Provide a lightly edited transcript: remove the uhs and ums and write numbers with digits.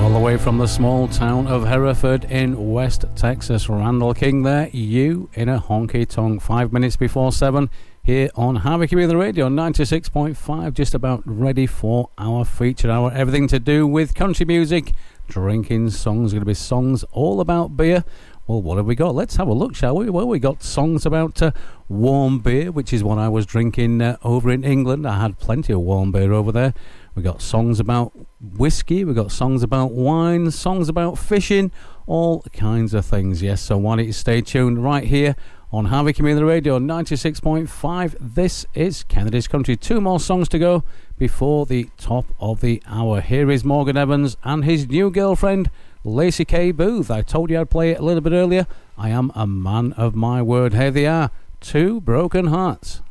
Away from the small town of Hereford in West Texas, Randall King there, you in a honky tonk. 5 minutes before 7 here on Harvey Community Radio 96.5, just about ready for our feature hour. Everything to do with country music, drinking songs, going to be songs all about beer. Well, what have we got? Let's have a look, shall we? Well, we got songs about warm beer, which is what I was drinking over in England. I had plenty of warm beer over there. We got songs about whiskey, we got songs about wine, songs about fishing, all kinds of things, yes. So why don't you stay tuned right here on Harvey Community Radio 96.5. This is Kennedy's Country. 2 more songs to go before the top of the hour. Here is Morgan Evans and his new girlfriend, Lacey K. Booth. I told you I'd play it a little bit earlier. I am a man of my word. Here they are, 2 Broken Hearts.